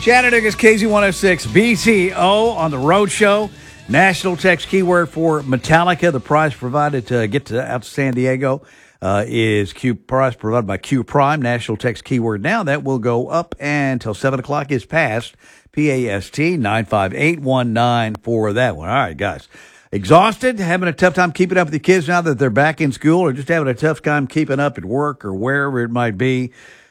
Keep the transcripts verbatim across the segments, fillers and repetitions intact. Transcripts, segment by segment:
Chattanooga's K Z one oh six B T O on the Road Show. National text keyword for Metallica. The prize provided to get to, out to San Diego uh, is Q prize provided by Q Prime. National text keyword now. That will go up until seven o'clock is past. P A S T nine five eight one nine for that one. All right, guys. Exhausted? Having a tough time keeping up with your kids now that they're back in school, or just having a tough time keeping up at work or wherever it might be?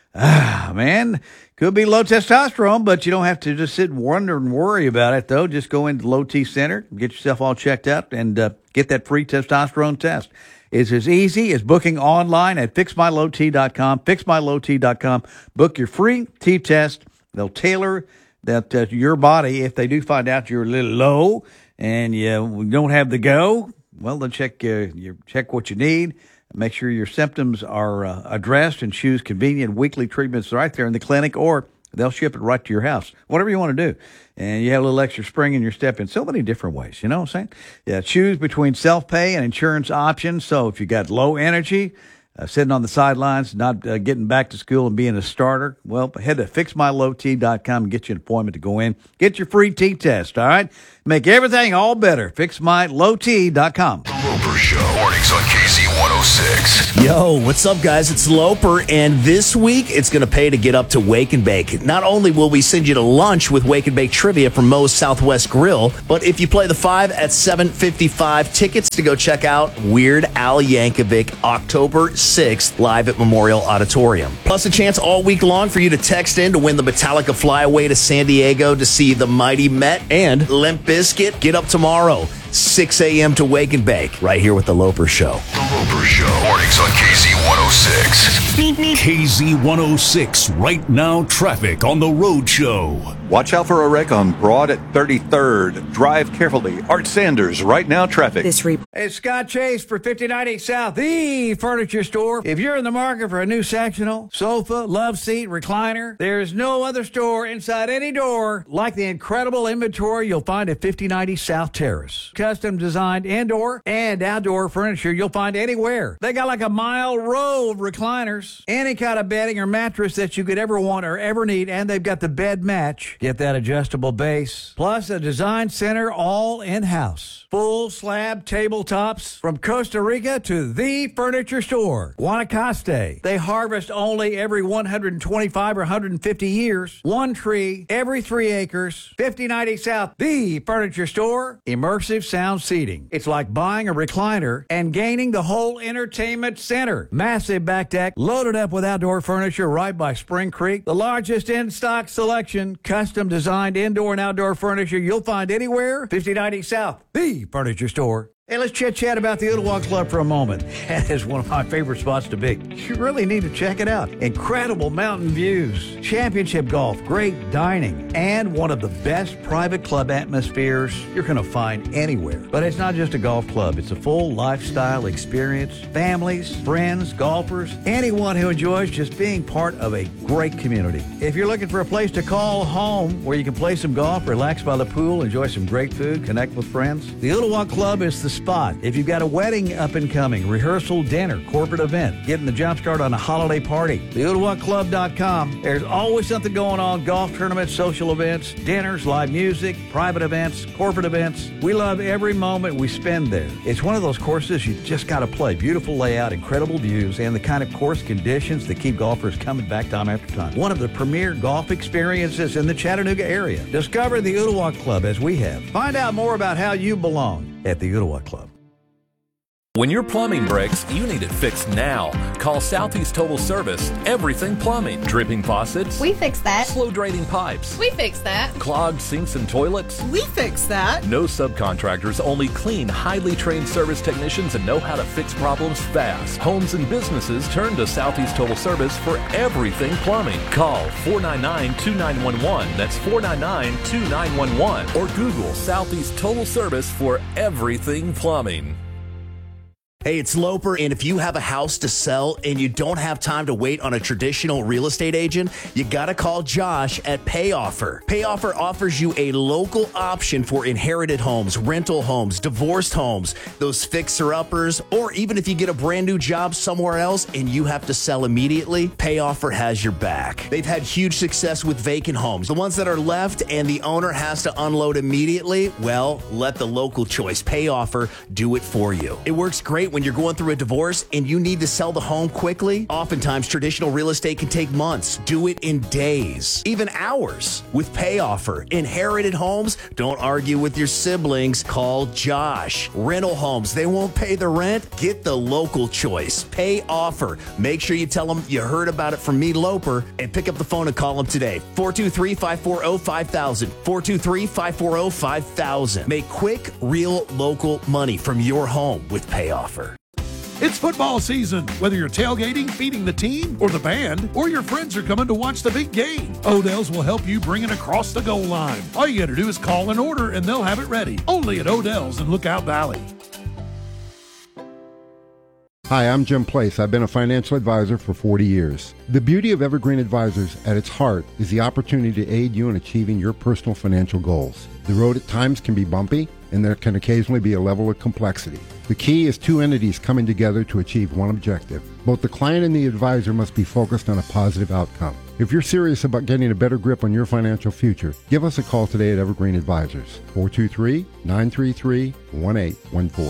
Ah, man. Could be low testosterone, but you don't have to just sit and wonder and worry about it, though. Just go into Low T Center, get yourself all checked out, and uh, get that free testosterone test. It's as easy as booking online at fix my low t dot com, fix my low t dot com. Book your free T-test. They'll tailor that uh, to your body. If they do find out you're a little low and you don't have the go, well, they'll check, uh, you check what you need. Make sure your symptoms are uh, addressed and choose convenient weekly treatments right there in the clinic, or they'll ship it right to your house. Whatever you want to do. And you have a little extra spring in your step in so many different ways. You know what I'm saying? Yeah, choose between self-pay and insurance options. So if you got low energy, uh, sitting on the sidelines, not uh, getting back to school and being a starter, well, head to fix my low t dot com and get you an appointment to go in. Get your free T-test, all right? Make everything all better. fix my low t dot com. The Loper Show. Mornings on K Z one oh six. Yo, what's up, guys? It's Loper, and this week it's going to pay to get up to Wake and Bake. Not only will we send you to lunch with Wake and Bake trivia from Moe's Southwest Grill, but if you play the five at seven fifty-five, tickets to go check out Weird Al Yankovic October sixth live at Memorial Auditorium. Plus a chance all week long for you to text in to win the Metallica flyaway to San Diego to see the Mighty Met and Limp Bizkit. Get up tomorrow, six a.m. to Wake and Bake, right here with The Loper Show. The Loper Show. Mornings on K Z one oh six. K Z one oh six, right now traffic on The Road Show. Watch out for a wreck on Broad at thirty-third. Drive carefully. Art Sanders, right now traffic. This re- it's Scott Chase for fifty-nine eight South, the furniture store. If you're in the market for a new sectional, sofa, love seat, recliner, there's no other store inside any door like the incredible inventory you'll find at fifty ninety South Terrace. Custom designed indoor and outdoor furniture you'll find anywhere. They got like a mile row of recliners, any kind of bedding or mattress that you could ever want or ever need, and they've got the bed match. Get that adjustable base, plus a design center all in-house. Full slab tabletops from Costa Rica to the furniture store. Guanacaste. They harvest only every one hundred twenty-five or one hundred fifty years. One tree every three acres. fifty ninety South, the furniture store. Immersive sound seating. It's like buying a recliner and gaining the whole entertainment center. Massive back deck, loaded up with outdoor furniture right by Spring Creek. The largest in-stock selection, custom designed indoor and outdoor furniture you'll find anywhere. fifty ninety South, the furniture store. Hey, let's chit-chat about the Ottawa Club for a moment. That is one of my favorite spots to be. You really need to check it out. Incredible mountain views, championship golf, great dining, and one of the best private club atmospheres you're going to find anywhere. But it's not just a golf club. It's a full lifestyle experience. Families, friends, golfers, anyone who enjoys just being part of a great community. If you're looking for a place to call home where you can play some golf, relax by the pool, enjoy some great food, connect with friends, the Ottawa Club is the spot. If you've got a wedding up and coming, rehearsal, dinner, corporate event, getting the jump start on a holiday party, the ottawa club dot com. There's always something going on: golf tournaments, social events, dinners, live music, private events, corporate events. We love every moment we spend there. It's one of those courses you just got to play. Beautiful layout, incredible views, and the kind of course conditions that keep golfers coming back time after time. One of the premier golf experiences in the Chattanooga area. Discover the Ottawa Club as we have. Find out more about how you belong at the Ottawa Club. When your plumbing breaks, you need it fixed now. Call Southeast Total Service. Everything plumbing. Dripping faucets. We fix that. Slow draining pipes. We fix that. Clogged sinks and toilets. We fix that. No subcontractors, only clean, highly trained service technicians that know how to fix problems fast. Homes and businesses turn to Southeast Total Service for everything plumbing. Call four nine nine, two nine one one. That's four nine nine, two nine one one. Or Google Southeast Total Service for everything plumbing. Hey, it's Loper, and if you have a house to sell and you don't have time to wait on a traditional real estate agent, you gotta call Josh at PayOffer. PayOffer offers you a local option for inherited homes, rental homes, divorced homes, those fixer-uppers, or even if you get a brand new job somewhere else and you have to sell immediately, PayOffer has your back. They've had huge success with vacant homes. The ones that are left and the owner has to unload immediately, well, let the local choice, PayOffer, do it for you. It works great when you're going through a divorce and you need to sell the home quickly. Oftentimes, traditional real estate can take months. Do it in days, even hours with PayOffer. Inherited homes, don't argue with your siblings. Call Josh. Rental homes, they won't pay the rent. Get the local choice. PayOffer. Make sure you tell them you heard about it from me, Loper, and pick up the phone and call them today. four two three, five four zero, five thousand. four two three, five four zero, five thousand. Make quick, real, local money from your home with PayOffer. It's football season. Whether you're tailgating, feeding the team, or the band, or your friends are coming to watch the big game, Odell's will help you bring it across the goal line. All you got to do is call an order and they'll have it ready. Only at Odell's in Lookout Valley. Hi, I'm Jim Place. I've been a financial advisor for forty years. The beauty of Evergreen Advisors at its heart is the opportunity to aid you in achieving your personal financial goals. The road at times can be bumpy, and there can occasionally be a level of complexity. The key is two entities coming together to achieve one objective. Both the client and the advisor must be focused on a positive outcome. If you're serious about getting a better grip on your financial future, give us a call today at Evergreen Advisors, four two three, nine three three, one eight one four.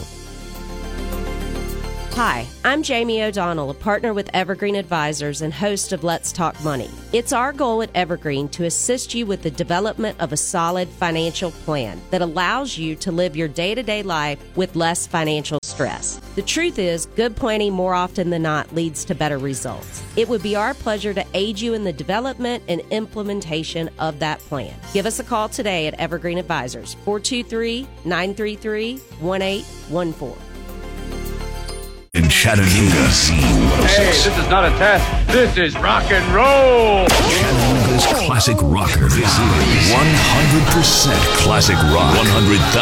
Hi, I'm Jamie O'Donnell, a partner with Evergreen Advisors and host of Let's Talk Money. It's our goal at Evergreen to assist you with the development of a solid financial plan that allows you to live your day-to-day life with less financial stress. The truth is, good planning more often than not leads to better results. It would be our pleasure to aid you in the development and implementation of that plan. Give us a call today at Evergreen Advisors, four two three, nine three three, one eight one four. In Chattanooga, hey, this is not a test. This is rock and roll. Chattanooga's classic rocker. This is one hundred percent classic rock. one hundred thousand